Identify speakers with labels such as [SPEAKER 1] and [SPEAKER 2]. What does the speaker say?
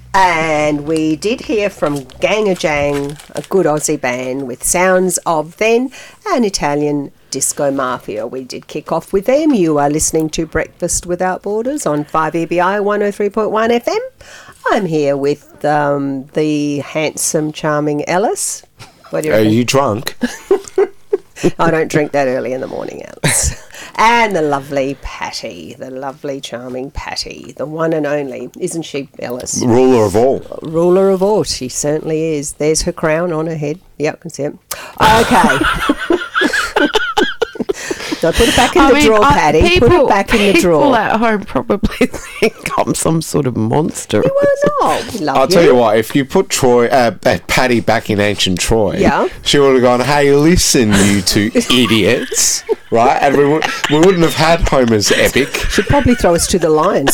[SPEAKER 1] And we did hear from Gang-A-Jang, a good Aussie band with sounds of then an Italian disco mafia. We did kick off with them. You are listening to Breakfast Without Borders on 5EBI 103.1 FM. I'm here with the handsome, charming Ellis. What do you reckon?
[SPEAKER 2] Are you drunk?
[SPEAKER 1] I don't drink that early in the morning, Alice. And the lovely Patty, the lovely, charming Patty, the one and only, isn't she, Ellis?
[SPEAKER 2] Ruler of all.
[SPEAKER 1] Ruler of all, she certainly is. There's her crown on her head. Yep, that's it. Okay. So put it back in the drawer, Patty. Put it back in the drawer.
[SPEAKER 3] People at home probably think I'm some sort of monster.
[SPEAKER 1] You are not. We love
[SPEAKER 2] I'll tell you what, if you put Patty back in ancient Troy,
[SPEAKER 1] Yeah.
[SPEAKER 2] she would have gone, hey, listen, you two idiots, right? And we wouldn't have had Homer's epic.
[SPEAKER 1] She'd probably throw us to the lions.